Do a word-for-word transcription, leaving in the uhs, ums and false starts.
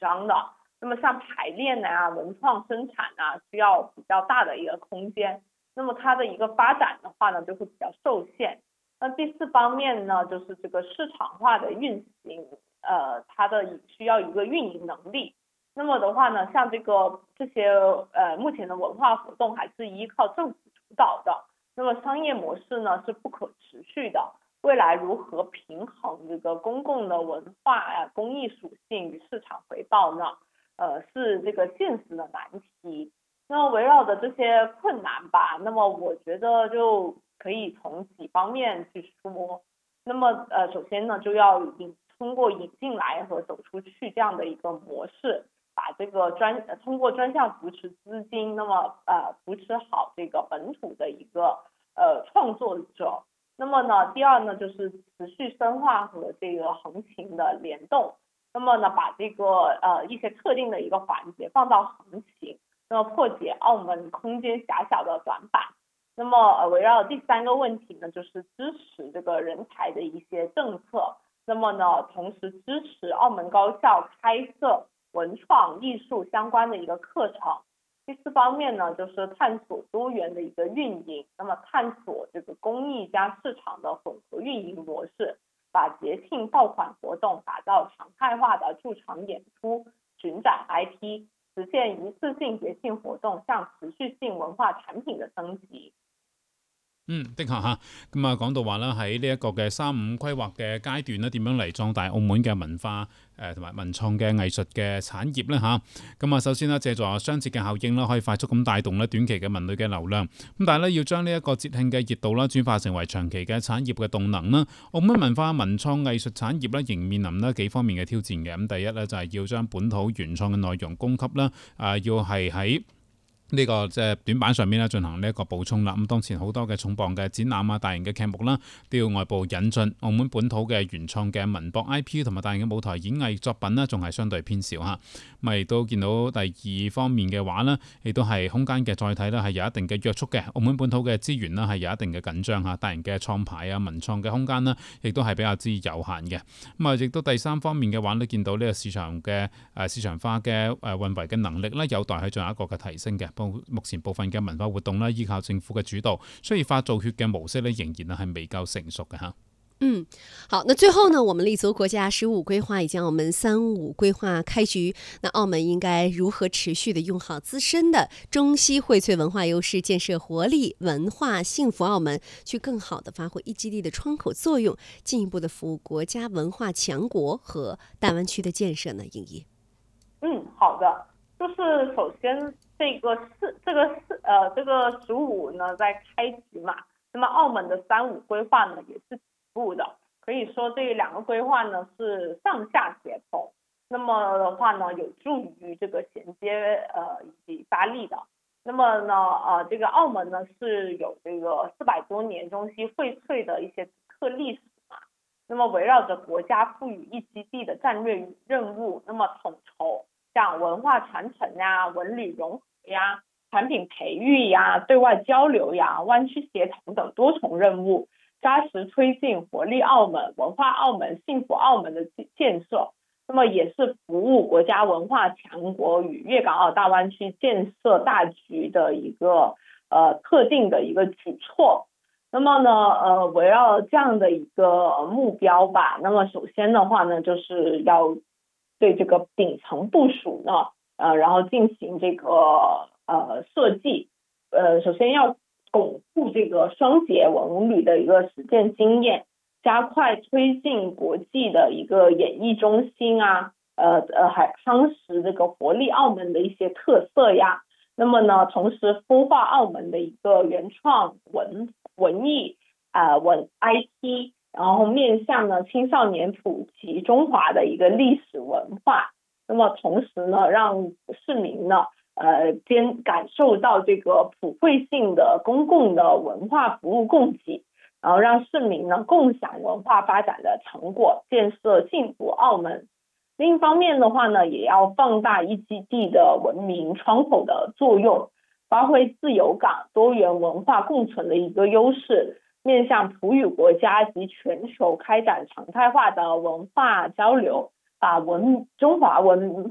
张的。那么像排练啊、文创生产啊，需要比较大的一个空间，那么它的一个发展的话呢，就会比较受限。那第四方面呢，就是这个市场化的运行，呃，它的需要一个运营能力。那么的话呢，像这个这些呃目前的文化活动还是依靠政府主导的，那么商业模式呢是不可持续的。未来如何平衡这个公共的文化啊、公益属性与市场回报呢？呃，是这个现实的难题。那么围绕着这些困难吧，那么我觉得就可以从几方面去说。那么呃，首先呢，就要引通过引进来和走出去这样的一个模式，把这个专呃通过专项扶持资金，那么呃扶持好这个本土的一个呃创作者。那么呢，第二呢，就是持续深化和这个横琴的联动。那么呢，把这个呃一些特定的一个环节放到横琴，那么破解澳门空间狭小的短板。那么呃围绕第三个问题呢，就是支持这个人才的一些政策。那么呢，同时支持澳门高校开设文创艺术相关的一个课程。第四方面呢，就是探索多元的一个运营，那么探索这个公益加市场的混合运营模式，把节庆爆款活动打造常态化的驻场演出，巡展 I P， 实现一次性节庆活動向持續性文化產品嘅升級。 嗯，的確嚇，咁啊講到話啦，喺呢一個嘅三五規劃嘅階段咧，點樣嚟壯大澳門嘅文化誒同埋文創嘅藝術嘅產業咧嚇？咁啊，首先啦，借助雙節嘅效應啦，可以快速咁帶動咧短期嘅文旅嘅流量。咁但係咧，要將呢一個節慶嘅熱度啦，轉化成為長期嘅產業嘅動能啦。澳門文化文創藝術產業咧，仍面臨咧幾方面嘅挑戰嘅。咁第一咧就係要將本土原創嘅內容供給啦，啊要係喺呢個即係短板上面咧進行呢一個補充啦。咁當前好多嘅重磅嘅展覽啊、大型嘅劇目啦，都要外部引進。澳門本土嘅原創嘅文博 I P 同埋大型嘅舞台演藝作品呢，仲係相對偏少嚇。咁亦都見到第二方面嘅話呢，亦都係空間嘅載體呢係有一定嘅約束嘅。澳門本土嘅資源呢係有一定嘅緊張嚇，大型嘅創牌啊、文創嘅空間呢，亦都係比較之有限嘅。咁啊，亦都第三方面嘅話呢，見到呢個市場嘅誒市場化嘅誒運維嘅能力呢，有待去進行一個嘅提升嘅。目前部分嘅文化活動呢，依靠政府嘅主導，商業化造血嘅模式呢，仍然係未夠成熟嘅嚇。 嗯，好，那最后呢，我们立足国家“十五”规划以及澳门“三五”规划开局，那澳门应该如何持续的用好自身的中西荟萃文化优势，建设活力文化幸福澳门，去更好的发挥一基地的窗口作用，进一步的服务国家文化强国和大湾区的建设呢？英一。 嗯，好的，就是首先这个是这个是呃这个十五呢在开局嘛，那么澳门的三五规划呢也是起步的，可以说这两个规划呢是上下协同，那么的话呢有助于这个衔接呃以及发力的。那么呢呃这个澳门呢是有这个四百多年中西荟萃的一些特历史嘛，那么围绕着国家赋予一基地的战略任务，那么统筹像文化传承呀、文旅融合呀、产品培育呀、对外交流呀、湾区协同等多重任务，扎实推进活力澳门、文化澳门、幸福澳门的建设。那么也是服务国家文化强国与粤港澳大湾区建设大局的一个呃特定的一个举措。那么呢呃围绕这样的一个目标吧，那么首先的话呢，就是要对这个顶层部署呢，呃，然后进行这个呃设计，呃，首先要巩固这个双节文旅的一个实践经验，加快推进国际的一个演艺中心啊，呃呃，还夯实这个活力澳门的一些特色呀。那么呢，同时孵化澳门的一个原创文文艺啊、呃、文 I P。然后面向呢青少年普及中华的一个历史文化，那么同时呢让市民呢呃兼感受到这个普惠性的公共的文化服务供给，然后让市民呢共享文化发展的成果，建设幸福澳门。另一方面的话呢，也要放大一基地的文明窗口的作用，发挥自由港多元文化共存的一个优势，面向普语国家及全球开展常态化的文化交流，把文中华文